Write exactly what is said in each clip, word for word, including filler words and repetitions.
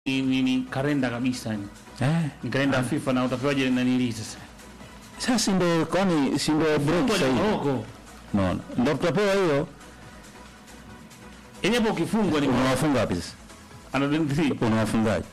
ni, ni, ni kalenda kabisa ni. Eh, Ni kalenda ya FIFA na utapewaje na nili sasa? sasa ndio kwani si ndio break Kwa sasa hivi. Morocco. Unaona? Ndio tutapewa hiyo. Yaani hapo ukifungwa ni Unawafunga wapi sasa? under twenty-three. Unawafungaje?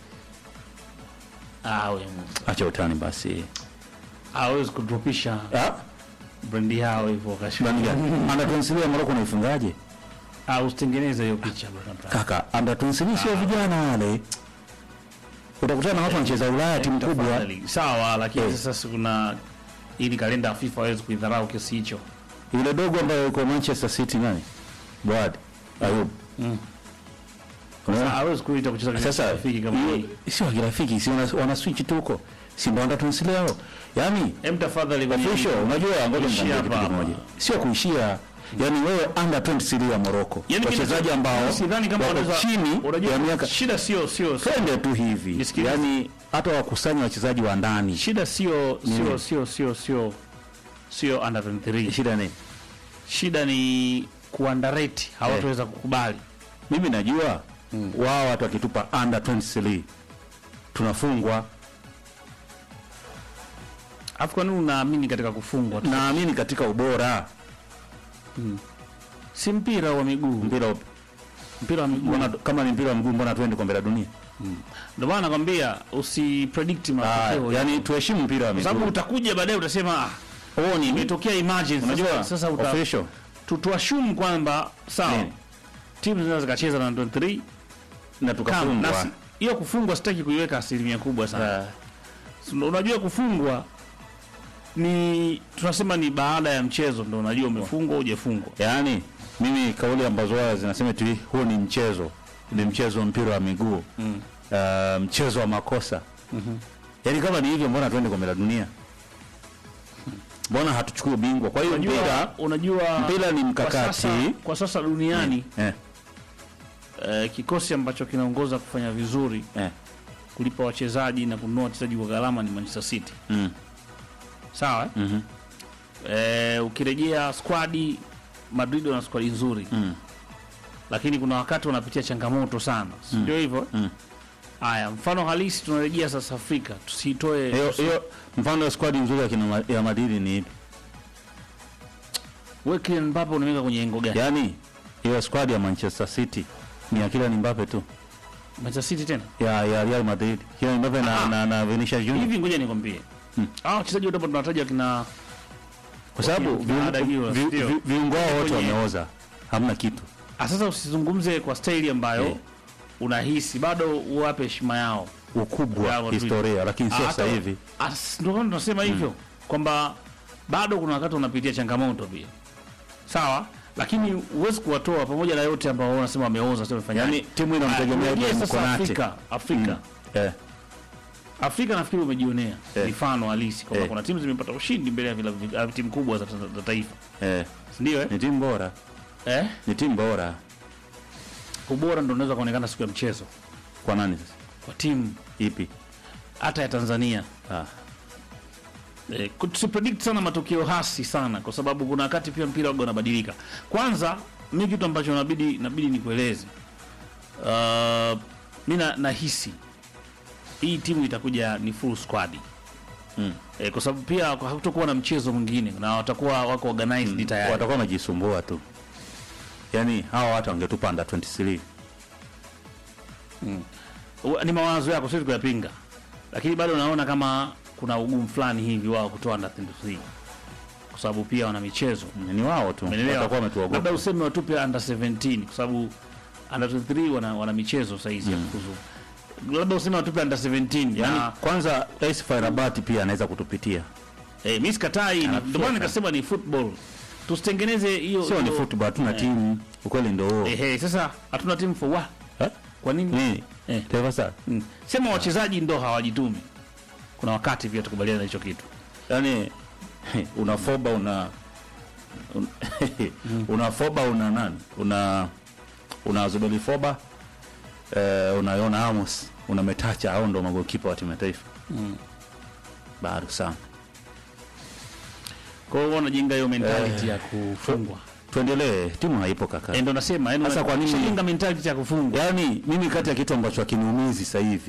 Ah wewe. Acha utani basi. Hawezi kudropisha Ah, brandi yao hivyo kasha. bani gani? Under twenty-three ya Morocco unaifungaje? Ah usitengeneze hiyo picha bwana. Kaka, under twenty-three sio vijana wale. Utakutana na watu wanacheza Ulaya timu kubwa. Tafadhali. Sawa lakini Eh. sasa kuna ili kalenda ya FIFA hawezi kuidharau kiasi hicho. Yule dogo ambaye yuko Manchester City nani? Boad. Ayub. Mm. Unaona? Sasa hawezi kuita kucheza kwenye Sasa rafiki kama hiyo- hii. sio kirafiki, si wana, wana switch tu huko. Si ndio under twenty-three yao. Yaani Hem tafadhali kwenye official, unajua ngoja Kuishia nikwambie kitu hapa kimoja. hapa. Sio kuishia. Yaani wewe under twenty-three ya Morocco. Yaani mimi Wachezaji ambao sidhani kama wako wanaweza chini unajua ya miaka shida sio sio twende tu hivi. Nisikilize. Yaani hata wakusanya wachezaji wa ndani. shida sio sio Nini? sio sio sio sio under twenty-three. Shida nini? Shida ni kuunderrate, hawataweza kukubali. Mimi najua wao watu wakitupa under twenty-three tunafungwa. Alafu kwa nini unaamini katika kufungwa tu? Naamini katika ubora. Si mpira wa miguu, Mpira upi? mpira wa miguu. Mbona kama ni mpira wa mguu mbona twende kombe la dunia? Ndio maana nakwambia usipredict Ah, matokeo. yani tuheshimu mpira wa Kwa sababu miguu. utakuja baadaye utasema ah, Oh, ni imetokea emergency. unajua Sasa, sasa uta official. tutuashumu kwamba sawa. Nini? Timu zinaweza zikacheza na twenty-three Na kama tukafungwa. nasi hiyo kufungwa sitaki kuiweka asilimia kubwa sana. Ah, So, unajua kufungwa ni tunasema ni baada ya mchezo ndio unajua umefungwa au hujafungwa. Yaani mimi kauli ambazo wao zinasema tu huo ni mchezo. Ni mchezo wa mpira wa miguu. Mm. Uh, mchezo wa makosa. Mhm. Yaani kama ni hivyo mbona twende kombe la dunia? Mbona hatuchukui ubingwa? Kwa hiyo mpira Unajua unajua mpira ni kwa mkakati. sasa, kwa sasa duniani eh, eh, kikosi ambacho kinaongoza kufanya vizuri eh. kulipa wachezaji na kununua wachezaji kwa gharama ni Manchester City. Mm. Sawa? Eh? Mhm. Eh, ukirejea squad Madrid wana squad nzuri. Mm. Lakini kuna wakati wanapitia changamoto sana. Si ndio hivyo? Mm. Haya, mfano halisi tunarejea sasa Afrika. Tusitoe Hiyo hiyo mfano wa squad nzuri ya kina ya Madrid ni ipi? wewe Kylian Mbappe unaweka kwenye engo gani? Yaani hiyo squad ya Manchester City ni ya Kylian Mbappe tu. Manchester City tena. Ya ya Real Madrid. Kylian Mbappe na, Ah. na na Vinicius Junior. Hivi ngoja nikwambie. Hmm. Hao wachezaji wote ambao tunataja kina Kwa sababu Wakina- wakina Adagiwa, vi- vi- ndio. vi- viungo wao wote Kwenye- wameoza. Hamna kitu. Ah, sasa usizungumze kwa staili ambayo Eh. unahisi bado uwape heshima yao. Ukubwa Real Madrid. historia lakini sio Ah, sasa hata- hivi. ah, s- ndio maana tunasema hivyo kwamba bado kuna wakati unapitia changamoto pia. Sawa? Lakini huwezi kuwatoa pamoja na yote ambao wanasema wameoza sio wamefanya. Yaani timu inamtegemea Ibrahim sasa Konate. Afrika, Afrika. Mm. Eh. Afrika nafikiri umejionea Eh. mifano halisi kwamba Eh. kuna timu zimepata ushindi mbele ya vilabu vi- ah, timu kubwa za, za, za taifa. Eh. Si ndio eh? Ni timu bora. Eh? Ni timu bora. Ubora ndio unaweza kuonekana siku ya mchezo Kwa nani sasa? kwa timu Ipi? hata ya Tanzania. Ah. Eh, tusipredict sana matokeo hasi sana kwa sababu kuna wakati pia mpira waga unabadilika. Kwanza mimi kitu ambacho nabidi inabidi nikueleze. Uh, mimi na, nahisi hii timu itakuja ni full squad. Mm. Eh, kwa sababu pia hakutakuwa na mchezo mwingine na watakuwa wako organized tayari. Watakuwa wamejisumbua tu. Yaani hawa watu wangetupa under twenty-three. U- Ni mawazo yako siwezi kuyapinga. Lakini bado naona kama kuna ugumu fulani hivi wao kutoa under twenty-three. Kwa sababu pia wana michezo. Ni wao tu. Umeelewa? Watakuwa Labda wametuogopa. useme watupe under seventeen kwa sababu under twenty-three wana, wana michezo sasa hizi ya kufuzu. Labda useme watupe under seventeen Yaani na kwanza A S F Rabat pia anaweza kutupitia. eh, mimi sikatai, ndio maana nikasema ni football. Tusitengeneze hiyo Sio ni hiyo- football, hatuna eh, timu. Ukweli ndio huo. eh, eh, sasa hatuna timu for what? Eh? Kwa nini? Nini? Eh. Taifa Stars. Mm. Sema wachezaji ndo hawajitumi. Kuna wakati pia tukubaliana na hicho kitu. Yaani unafoba una un, unafoba una nani? Una una Zubeli Foba eh, unaona Amos, una Metacha au ndo magolikipa wa timu ya taifa. Mm. Bado sana. Kwa hiyo wanajenga hiyo mentality ya kufungwa. tuendelee, timu haipo kaka. Eh, ndo nasema yani Sasa kwa nini- jenga mentality ya kufunga? Yaani mimi kati ya kitu ambacho hakiniumizi sasa hivi